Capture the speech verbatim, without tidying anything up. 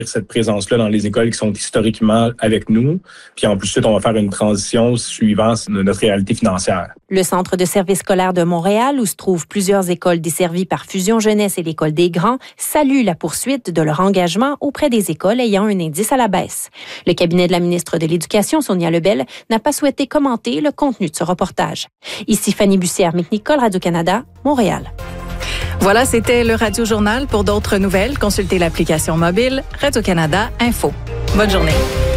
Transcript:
cette présence-là dans les écoles qui sont historiquement avec nous. Puis en plus, ensuite, on va faire une transition suivant notre réalité financière. Le Centre de services scolaires de Montréal, où se trouvent plusieurs écoles desservies par Fusion Jeunesse et l'École des Grands, salue la poursuite de leur engagement auprès des écoles ayant un indice à la baisse. Le cabinet de la ministre de l'Éducation, Sonia Lebel, n'a pas souhaité commenter le contenu de ce reportage. Ici Fanny Bussière, McNicol, Radio-Canada, Montréal. Voilà, c'était le Radio Journal. Pour d'autres nouvelles, consultez l'application mobile Radio-Canada Info. Bonne journée.